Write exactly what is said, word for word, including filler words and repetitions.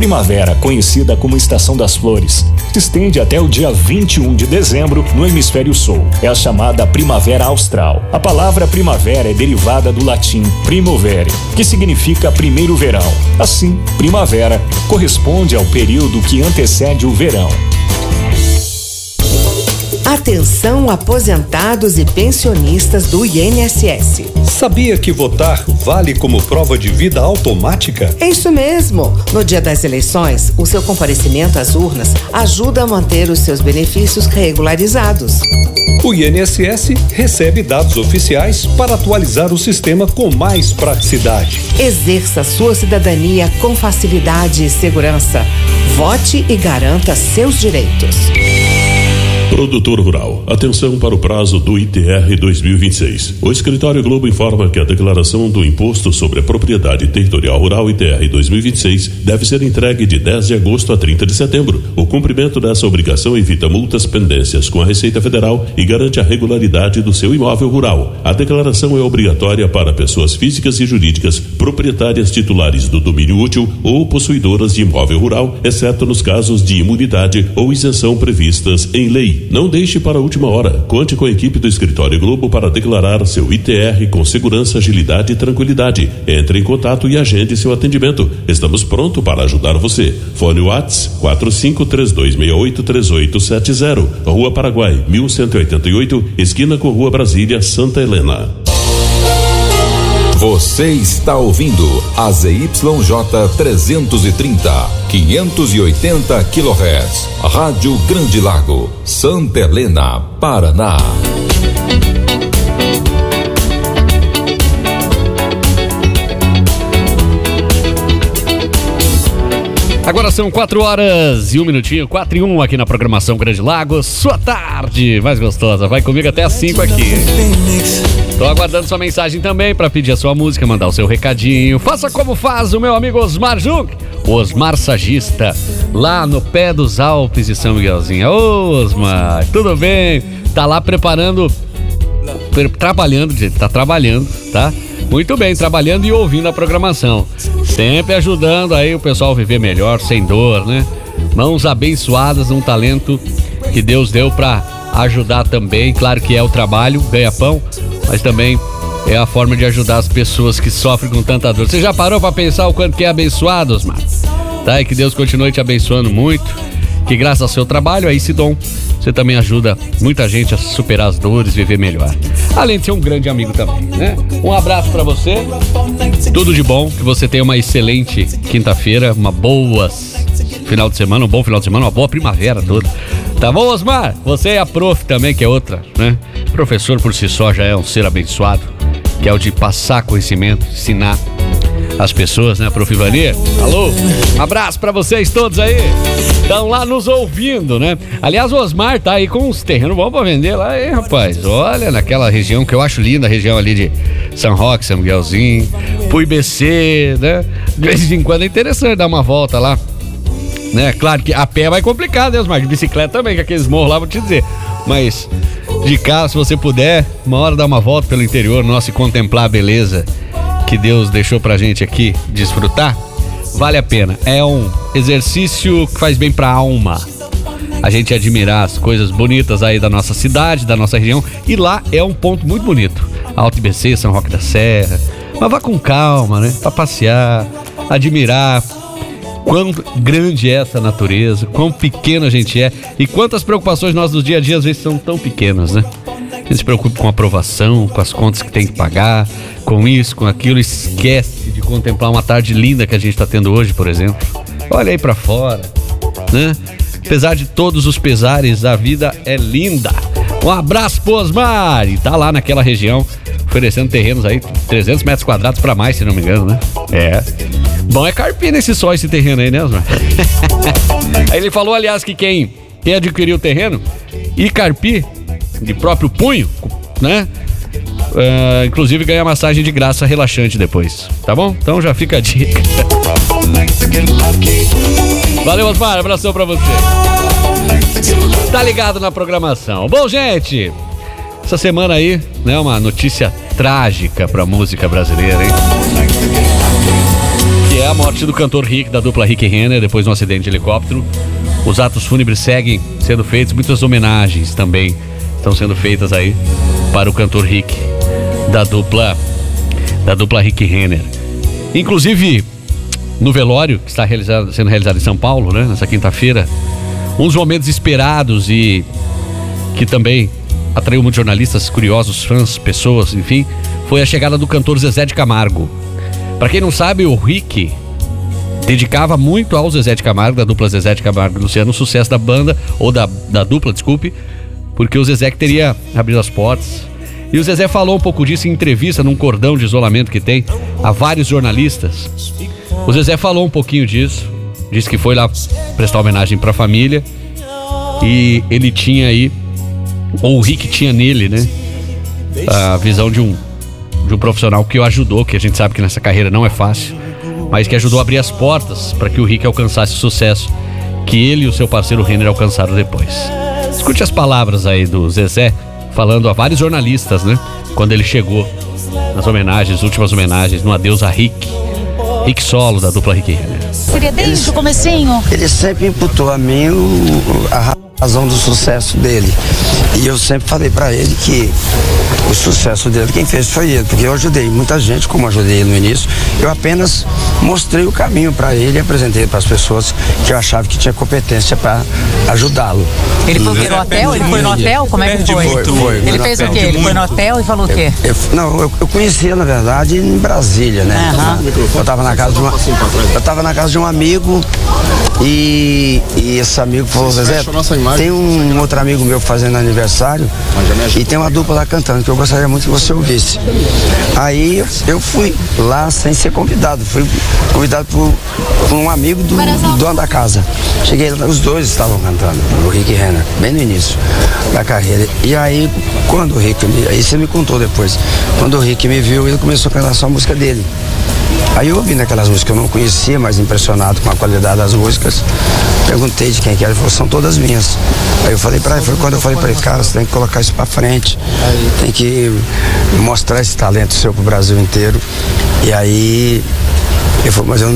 primavera, conhecida como Estação das Flores, se estende até o dia vinte e um de dezembro no hemisfério sul. É a chamada Primavera Austral. A palavra primavera é derivada do latim primovere, que significa primeiro verão. Assim, primavera corresponde ao período que antecede o verão. Atenção, aposentados e pensionistas do I N S S. Sabia que votar vale como prova de vida automática? É isso mesmo. No dia das eleições, o seu comparecimento às urnas ajuda a manter os seus benefícios regularizados. O I N S S recebe dados oficiais para atualizar o sistema com mais praticidade. Exerça sua cidadania com facilidade e segurança. Vote e garanta seus direitos. Produtor Rural, atenção para o prazo do I T R dois mil e vinte e seis. O Escritório Globo informa que a declaração do Imposto sobre a Propriedade Territorial Rural I T R dois mil e vinte e seis deve ser entregue de dez de agosto a trinta de setembro. O cumprimento dessa obrigação evita multas, pendências com a Receita Federal e garante a regularidade do seu imóvel rural. A declaração é obrigatória para pessoas físicas e jurídicas, proprietárias titulares do domínio útil ou possuidoras de imóvel rural, exceto nos casos de imunidade ou isenção previstas em lei. Não deixe para a última hora. Conte com a equipe do Escritório Globo para declarar seu I T R com segurança, agilidade e tranquilidade. Entre em contato e agende seu atendimento. Estamos prontos para ajudar você. Fone WhatsApp quatro cinco três dois seis oito três oito sete zero. Rua Paraguai, mil cento e oitenta e oito, esquina com Rua Brasília, Santa Helena. Você está ouvindo a Z Y J trezentos e trinta, quinhentos e oitenta quilohertz, Rádio Grande Lago, Santa Helena, Paraná. Agora são quatro horas e um minutinho, quatro e um aqui na programação Grande Lago. Sua tarde mais gostosa, vai comigo até às cinco aqui. Tô aguardando sua mensagem também para pedir a sua música, mandar o seu recadinho. Faça como faz o meu amigo Osmar Junk, o Osmar Sagista, lá no pé dos Alpes de São Miguelzinho. Ô Osmar, tudo bem? Tá lá preparando, trabalhando, tá trabalhando, tá? Muito bem, trabalhando e ouvindo a programação. Sempre ajudando aí o pessoal a viver melhor, sem dor, né? Mãos abençoadas, um talento que Deus deu pra ajudar também. Claro que é o trabalho, ganha-pão, mas também é a forma de ajudar as pessoas que sofrem com tanta dor. Você já parou pra pensar o quanto que é abençoado, Osmar? Tá? E que Deus continue te abençoando muito. Que graças ao seu trabalho, a esse dom, você também ajuda muita gente a superar as dores, viver melhor. Além de ser um grande amigo também, né? Um abraço pra você, tudo de bom, que você tenha uma excelente quinta-feira, uma boa final de semana, um bom final de semana, uma boa primavera toda. Tá bom, Osmar? Você é a prof também, que é outra, né? Professor por si só já é um ser abençoado, que é o de passar conhecimento, ensinar as pessoas, né, prof Ivani? Alô? Um abraço pra vocês todos aí. Estão lá nos ouvindo, né? Aliás, o Osmar tá aí com uns terrenos bons pra vender lá, hein, rapaz? Olha, naquela região que eu acho linda, a região ali de São Roque, São Miguelzinho, Pui B C, né? De vez em quando é interessante dar uma volta lá, né? Claro que a pé é mais complicado, né, Osmar? De bicicleta também, que aqueles morros lá, vou te dizer. Mas de carro, se você puder, uma hora dar uma volta pelo interior, nossa, e contemplar a beleza que Deus deixou pra gente aqui desfrutar, vale a pena. É um exercício que faz bem pra alma. A gente admirar as coisas bonitas aí da nossa cidade, da nossa região. E lá é um ponto muito bonito. Alto I B C, São Roque da Serra. Mas vá com calma, né? Pra passear, admirar quão grande é essa natureza, quão pequena a gente é e quantas preocupações nós do dia a dia às vezes são tão pequenas, né? A gente se preocupa com a aprovação, com as contas que tem que pagar, com isso, com aquilo, esquece de contemplar uma tarde linda que a gente está tendo hoje, por exemplo. Olha aí pra fora, né? Apesar de todos os pesares, a vida é linda. Um abraço pro Osmar, e tá lá naquela região, oferecendo terrenos aí, trezentos metros quadrados pra mais, se não me engano, né? É. Bom é carpir nesse só esse terreno aí, né, Osmar? Aí ele falou, aliás, que quem, quem adquiriu o terreno e carpir de próprio punho, né? Uh, inclusive ganha massagem de graça relaxante depois, tá bom? Então já fica a dica. Valeu, Osmar, abração pra você. Tá ligado na programação. Bom, gente, essa semana aí, né, uma notícia trágica pra música brasileira, hein? Que é É a morte do cantor Rick, da dupla Rick e Renner, depois de um acidente de helicóptero. Os atos fúnebres seguem sendo feitos, muitas homenagens também estão sendo feitas aí para o cantor Rick, da dupla, da dupla Rick e Renner. Inclusive, no velório, que está realizado, sendo realizado em São Paulo, né, nessa quinta-feira, um dos momentos esperados e que também atraiu muitos jornalistas, curiosos, fãs, pessoas, enfim, foi a chegada do cantor Zezé de Camargo. Para quem não sabe, o Rick dedicava muito ao Zezé de Camargo, da dupla Zezé de Camargo e Luciano, o sucesso da banda, ou da, da dupla, desculpe, porque o Zezé que teria abrido as portas. E o Zezé falou um pouco disso em entrevista, num cordão de isolamento que tem a vários jornalistas. O Zezé falou um pouquinho disso, disse que foi lá prestar homenagem para a família e ele tinha aí, ou o Rick tinha nele, né, a visão de um, de um profissional que o ajudou, que a gente sabe que nessa carreira não é fácil, mas que ajudou a abrir as portas para que o Rick alcançasse o sucesso que ele e o seu parceiro Renner alcançaram depois. Escute as palavras aí do Zezé falando a vários jornalistas, né, quando ele chegou nas homenagens, últimas homenagens, no adeus a Rick, Rick Solo, da dupla Rick e Renner. Seria desde o comecinho? Ele sempre imputou a mim o, a razão do sucesso dele. E eu sempre falei pra ele que o sucesso dele, quem fez foi ele, porque eu ajudei muita gente, como ajudei ele no início. Eu apenas mostrei o caminho pra ele e apresentei para as pessoas que eu achava que tinha competência pra ajudá-lo. Ele foi no hotel? Ele foi no hotel? Como é que foi? Foi, foi. Ele fez o quê? Ele foi no hotel e falou o quê? Eu, eu, não, eu, eu conhecia, na verdade, em Brasília, né? Uhum. Eu tava na casa de uma, eu tava na casa de um amigo e, e esse amigo falou, Zezé, tem um outro amigo meu fazendo aniversário e tem uma dupla lá cantando que eu gostaria muito que você ouvisse. Aí eu fui lá sem ser convidado, fui convidado por, por um amigo do, do dono da casa. Cheguei lá, os dois estavam cantando, o Rick e Renner, bem no início da carreira. E aí, quando o Rick me, aí você me contou depois, quando o Rick me viu, ele começou a cantar só a música dele. Aí eu ouvi naquelas músicas que eu não conhecia, mas impressionado com a qualidade das músicas, perguntei de quem que era, ele falou, são todas minhas. Aí eu falei pra ele, foi quando eu falei pra ele, cara, você tem que colocar isso pra frente, tem que mostrar esse talento seu pro Brasil inteiro. E aí ele falou, mas eu